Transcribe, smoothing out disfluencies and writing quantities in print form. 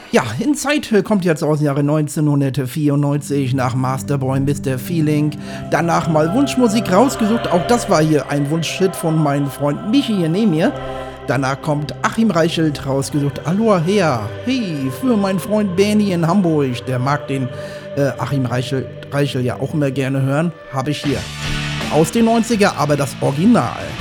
Ja, Inside kommt jetzt aus dem Jahre 1994 nach Masterboy Mr. Feeling. Danach mal Wunschmusik rausgesucht. Auch das war hier ein Wunschhit von meinem Freund Michi hier neben mir. Danach kommt Achim Reichelt rausgesucht. Aloha her. Hey, für meinen Freund Bernie in Hamburg. Der mag den Achim Reichel ja auch immer gerne hören. Habe ich hier. Aus den 90er, aber das Original.